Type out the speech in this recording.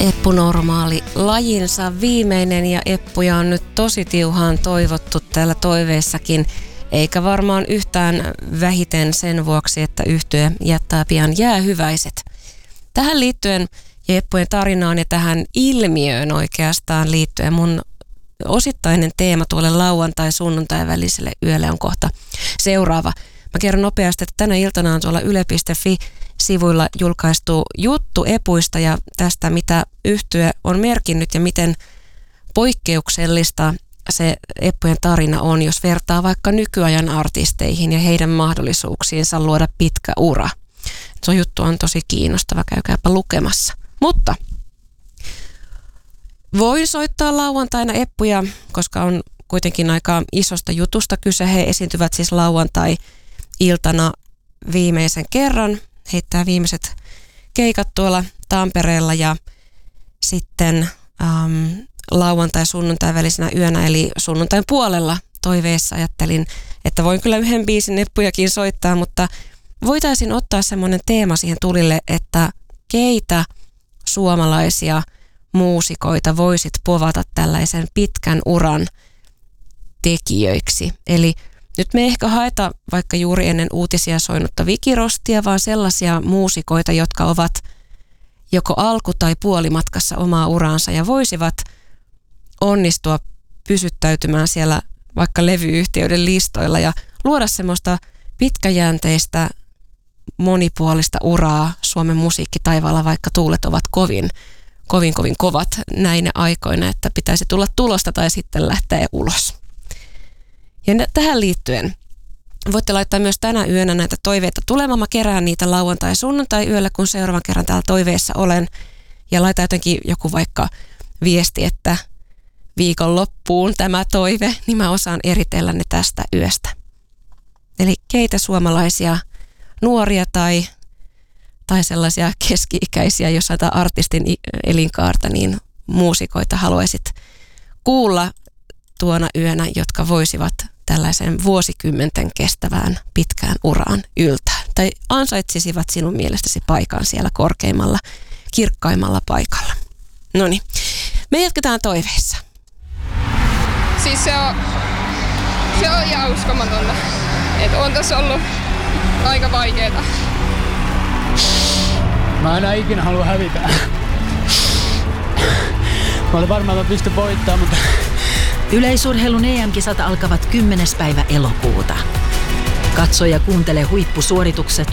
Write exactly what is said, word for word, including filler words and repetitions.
Eppu Normaali lajinsa viimeinen ja Eppuja on nyt tosi tiuhaan toivottu täällä toiveissakin, eikä varmaan yhtään vähiten sen vuoksi, että yhtye jättää pian jäähyväiset. Tähän liittyen ja Eppujen tarinaan ja tähän ilmiöön oikeastaan liittyen mun osittainen teema tuolle lauantai-sunnuntai väliselle yölle on kohta seuraava. Mä kerron nopeasti, että tänä iltana on tuolla yle piste fi-sivuilla julkaistu juttu Epuista ja tästä, mitä yhtye on merkinnyt ja miten poikkeuksellista se Eppujen tarina on, jos vertaa vaikka nykyajan artisteihin ja heidän mahdollisuuksiinsa luoda pitkä ura. Se juttu on tosi kiinnostava, käykääpä lukemassa. Mutta voin soittaa lauantaina Eppuja, koska on kuitenkin aika isosta jutusta kyse. He esiintyvät siis lauantai-iltana viimeisen kerran. Heittää viimeiset keikat tuolla Tampereella ja sitten ähm, lauantai-sunnuntai välisenä yönä, eli sunnuntain puolella toiveessa ajattelin, että voin kyllä yhden biisin Eppujakin soittaa, mutta voitaisiin ottaa semmoinen teema siihen tulille, että keitä suomalaisia muusikoita voisit povata tällaisen pitkän uran tekijöiksi. Eli nyt me ei ehkä haeta vaikka juuri ennen uutisia soinutta vikirostia, vaan sellaisia muusikoita, jotka ovat joko alku- tai puolimatkassa omaa uraansa ja voisivat onnistua pysyttäytymään siellä vaikka levyyhtiöiden listoilla ja luoda semmoista pitkäjänteistä, monipuolista uraa Suomen musiikkitaivaalla, vaikka tuulet ovat kovin, kovin, kovin kovat näinä aikoina, että pitäisi tulla tulosta tai sitten lähteä ulos. Ja tähän liittyen voitte laittaa myös tänä yönä näitä toiveita tulemaan. Mä kerään niitä lauantai- ja sunnuntai-yöllä, kun seuraavan kerran täällä toiveessa olen. Ja laita jotenkin joku vaikka viesti, että viikonloppuun tämä toive, niin mä osaan eritellä ne tästä yöstä. Eli keitä suomalaisia nuoria tai, tai sellaisia keski-ikäisiä, jos ajatellaan artistin elinkaarta, niin muusikoita haluaisit kuulla tuona yönä, jotka voisivat tällaisen vuosikymmenten kestävään pitkään uraan yltää. Tai ansaitsisivat sinun mielestäsi paikan siellä korkeimmalla, kirkkaimmalla paikalla. Noniin, me jatketaan toiveissa. Siis se on, se on ihan uskomatonta. Että on tässä ollut aika vaikeeta. Mä enää ikinä halua hävitä. Mä olin varmaan, että mä pystyn voittamaan, mutta... Yleisurheilun E M-kisat alkavat kymmenes päivä elokuuta. Katso ja kuuntele huippusuoritukset